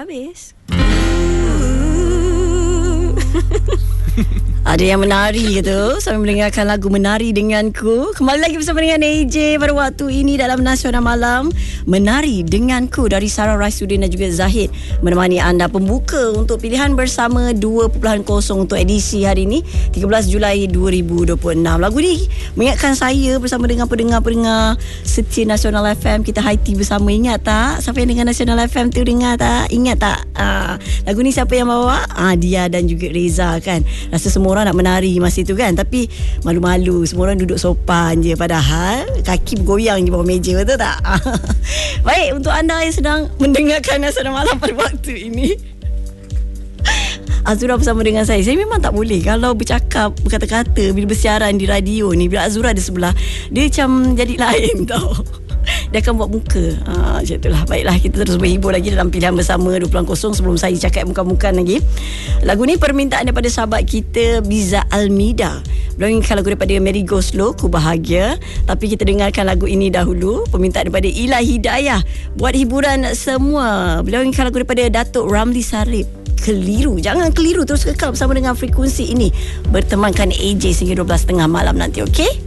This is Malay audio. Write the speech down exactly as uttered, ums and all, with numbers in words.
habis. Ada yang menari gitu sambil mendengarkan lagu Menari Denganku. Kembali lagi bersama dengan A J pada waktu ini dalam Nasional Malam. Menari Denganku dari Sarah Raisuddin dan juga Zahid menemani anda pembuka untuk pilihan bersama dua titik kosong untuk edisi hari ini tiga belas Julai dua ribu dua puluh enam. Lagu ni mengingatkan saya bersama dengan pendengar-pendengar setia Nasional F M. Kita high tea bersama, ingat tak? Siapa yang dengar Nasional F M tu dengar tak? Ingat tak? Ah, lagu ni siapa yang bawa? Ah, dia dan juga Reza kan. Rasa semua orang nak menari masa itu kan, tapi malu-malu, semua orang duduk sopan je, padahal kaki bergoyang di bawah meja, betul tak? Baik, untuk anda yang sedang mendengarkan Nasional Malam pada waktu ini, Azura bersama dengan saya. Saya memang tak boleh kalau bercakap, berkata-kata bila bersiaran di radio ni, bila Azura ada sebelah, dia macam jadi lain tau. Dia akan buat muka ha, macam itulah. Baiklah, kita terus berhibur lagi dalam pilihan bersama dua titik kosong. Sebelum saya cakap muka-muka lagi, lagu ni permintaan daripada sahabat kita Biza Almida. Beliau inginkan lagu daripada Mary Go Slow, Ku Bahagia. Tapi kita dengarkan lagu ini dahulu. Permintaan daripada Ila Hidayah, buat hiburan semua. Beliau inginkan lagu daripada Datuk Ramli Sarip, Keliru. Jangan keliru, terus kekal bersama dengan frekuensi ini, bertemankan A J sehingga dua belas tiga puluh malam nanti, okey?